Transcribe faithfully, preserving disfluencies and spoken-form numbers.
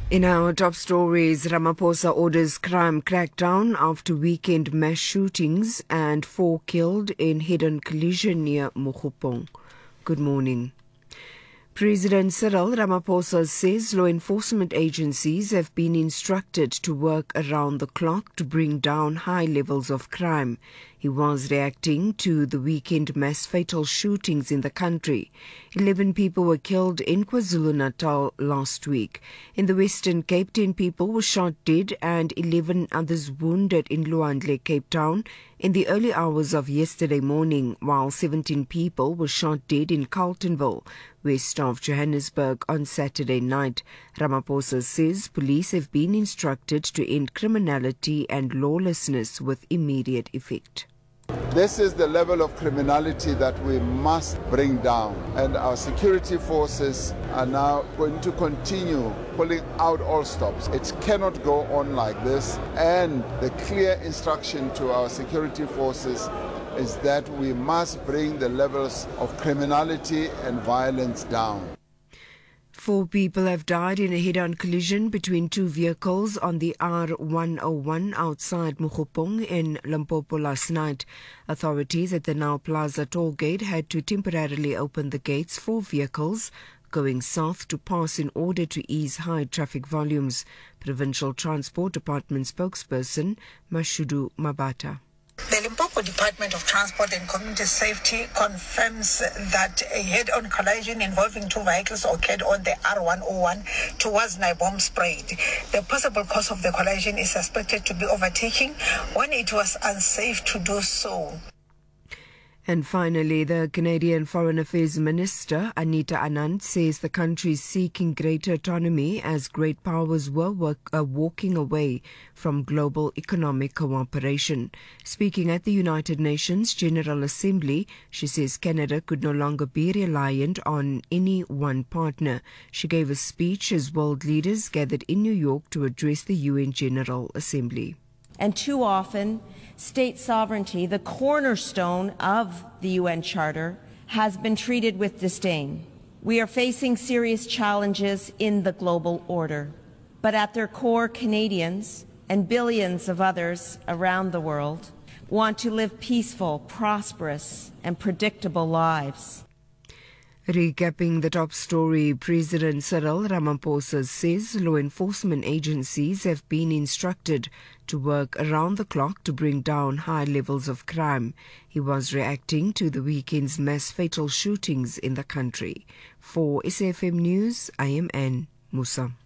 In our top stories, Ramaphosa orders crime crackdown after weekend mass shootings and four killed in head-on collision near Mokopong. Good morning. President Cyril Ramaphosa says law enforcement agencies have been instructed to work around the clock to bring down high levels of crime. He was reacting to the weekend mass fatal shootings in the country. Eleven people were killed in KwaZulu-Natal last week. In the Western Cape, ten people were shot dead and eleven others wounded in Luandle, Cape Town in the early hours of yesterday morning, while seventeen people were shot dead in Carltonville, west of Johannesburg, on Saturday night. Ramaphosa says police have been instructed to end criminality and lawlessness with immediate effect. This is the level of criminality that we must bring down, and our security forces are now going to continue pulling out all stops. It cannot go on like this, and the clear instruction to our security forces is that we must bring the levels of criminality and violence down. Four people have died in a head-on collision between two vehicles on the R one oh one outside Mokopong in Limpopo last night. Authorities at the Now Plaza tollgate had to temporarily open the gates for vehicles going south to pass in order to ease high traffic volumes. Provincial Transport Department spokesperson Mashudu Mabata. The Limpopo Department of Transport and Community Safety confirms that a head-on collision involving two vehicles occurred on the R one oh one towards Naibomspruit. The possible cause of the collision is suspected to be overtaking when it was unsafe to do so. And finally, the Canadian Foreign Affairs Minister, Anita Anand, says the country is seeking greater autonomy as great powers were work, uh, walking away from global economic cooperation. Speaking at the United Nations General Assembly, she says Canada could no longer be reliant on any one partner. She gave a speech as world leaders gathered in New York to address the U N General Assembly. And too often, state sovereignty, the cornerstone of the U N Charter, has been treated with disdain. We are facing serious challenges in the global order, but at their core, Canadians and billions of others around the world want to live peaceful, prosperous, and predictable lives. Recapping the top story, President Cyril Ramaphosa says law enforcement agencies have been instructed to work around the clock to bring down high levels of crime. He was reacting to the weekend's mass fatal shootings in the country. For S A F M News, I am Anne Musa.